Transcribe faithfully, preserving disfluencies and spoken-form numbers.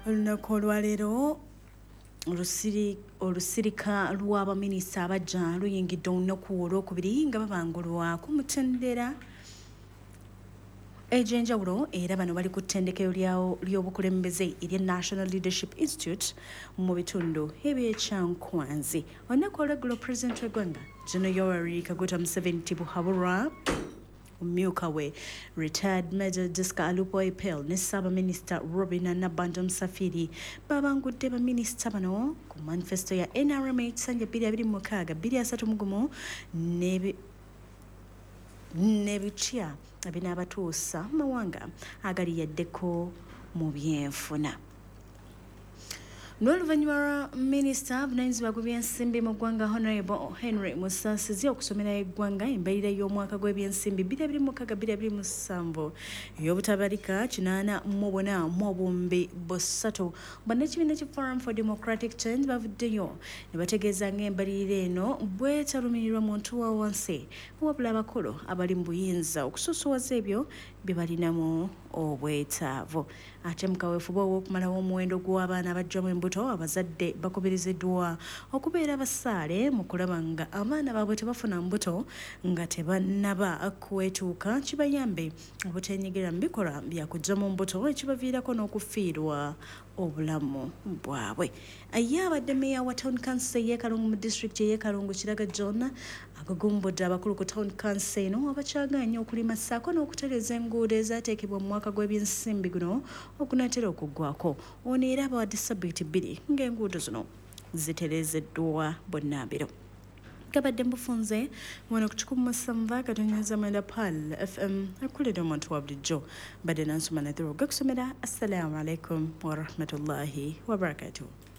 olunaku olwaleero olusirika lw'abaminisita abajja luyingidde olunaku olwokubiri nga babangulwa ku mutendera egy'enjawulo era bano bali ku ttendekero ly'obukulembeze erya National Leadership Institute mu bitundu eby'ekyankwanzi. Olunaku olweggulo Pulezidenti w'eggwanga General Yoweri Kaguta Museveni Tibuhaburwa, omumyuka we Retired Major Jessica Alupo-Epel ne Ssaabaminisita Robin Nabbanja Musafiri babangudde baminisita bano ku manifesto ya N R M ekisanja bbiri abiri mu mukaaga bbiri asatu mu gumu n'ebitya ebinaabatuusa mu mawanga agali yaddeko mu byenfuna. N'oluvannyuma lwa minisita avunaanyizibwa ku byensimbi mu ggwanga Honorable Henry Musasizi okusomera eggwanga embalirira y'omwaka gw'ebyensimbi bbiri abiri mu mukaaga bbiri abiri mu musanvu ey'obutabalika kinaana mu buna mu obumbi busatu, bannakibiina ki Forum for Democratic Change bavuddeyo ne bategeeza ng'embalirira eno bwetalumirirwa muntu wa wansi wabula abakulu abali mu buyinza okususuwaza ebyo bye balinamu obwetaavu. Ate mu kaweefube ow'okumalawo omuwendo gw'abaana abajjamu embuto, abazadde bakubiriziddwa okubeera abasaale mu kulaba nga abaana baabwe tebafuna mbuto nga tebannaba kwetuuka, kibayambe obuteenyigira mu bikolwa bya kuggya mu mbuto ekibaviirako n'okufiirwa obulamu bwabwe. Ye abadde meeya wa Town Council y'e Kalungu mu disitulikiti y'e Kalungu Kiraga John agugumbudde abakulu ku Town Council eno abakyagaanye okulima ssaako n'okutereeza enguudo ezaateekebwa mu mwaka gw'ebyensimbi guno ogunaatera okuggwako. Ono era abawadde ssabbiiti bbiri ng'enguudo zino zitereezeddwa Bonnambiro. Kabadde mbufunze wano ku kikumi mu ssanvu akatonnyeza mwenda Pal F M akulira omuntu wa bulijjo badde nansoma nathero gakusomera. Assalamu alaikum warahmatullahi wabarakatuh.